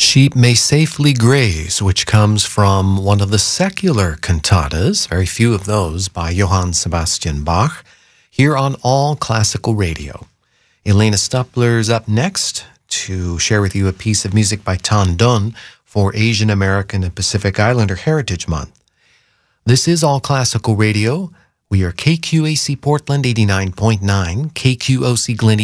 Sheep May Safely Graze, which comes from one of the secular cantatas, very few of those, by Johann Sebastian Bach, here on All Classical Radio. Elena Stupler's up next to share with you a piece of music by Tan Dun for Asian American and Pacific Islander Heritage Month. This is All Classical Radio. We are KQAC Portland 89.9, KQOC Glen